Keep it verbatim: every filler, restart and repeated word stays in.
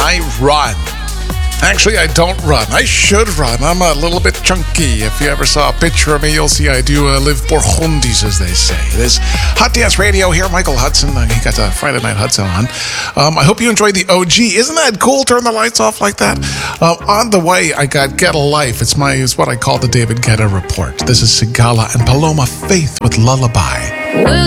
I run. Actually, I don't run. I should run. I'm a little bit chunky. If you ever saw a picture of me, you'll see I do uh, live por jundies, as they say. There's Hot Dance Radio here. Michael Hudson. Uh, he got a Friday Night Hudson on. Um, I hope you enjoyed the O G. Isn't that cool? Turn the lights off like that. Uh, on the way, I got Get a Life. It's my, it's what I call the David Guetta Report. This is Sigala and Paloma Faith with Lullaby. Will